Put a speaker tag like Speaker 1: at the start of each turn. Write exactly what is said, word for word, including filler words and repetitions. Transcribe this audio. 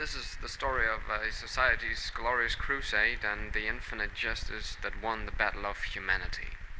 Speaker 1: This is the story of a society's glorious crusade and the infinite justice that won the battle of humanity.